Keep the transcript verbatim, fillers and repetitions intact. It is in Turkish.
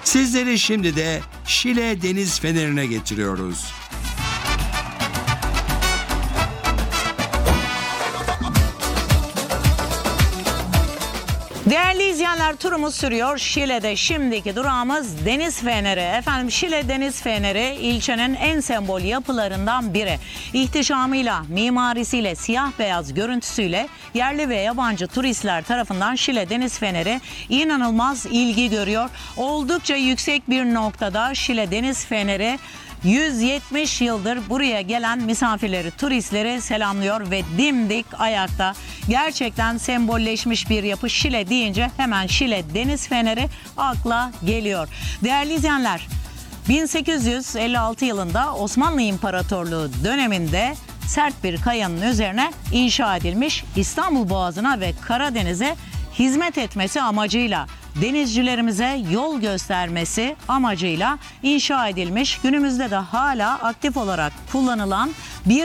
Sizleri şimdi de Şile Deniz Feneri'ne getiriyoruz. Değerli izleyenler, turumuz sürüyor. Şile'de şimdiki durağımız Deniz Feneri. Efendim, Şile Deniz Feneri ilçenin en sembol yapılarından biri. İhtişamıyla, mimarisiyle, siyah beyaz görüntüsüyle yerli ve yabancı turistler tarafından Şile Deniz Feneri inanılmaz ilgi görüyor. Oldukça yüksek bir noktada Şile Deniz Feneri yüz yetmiş yıldır buraya gelen misafirleri, turistleri selamlıyor ve dimdik ayakta. Gerçekten sembolleşmiş bir yapı. Şile deyince hemen Şile Deniz Feneri akla geliyor. Değerli izleyenler, bin sekiz yüz elli altı yılında Osmanlı İmparatorluğu döneminde sert bir kayanın üzerine inşa edilmiş, İstanbul Boğazı'na ve Karadeniz'e hizmet etmesi amacıyla, denizcilerimize yol göstermesi amacıyla inşa edilmiş, günümüzde de hala aktif olarak kullanılan bir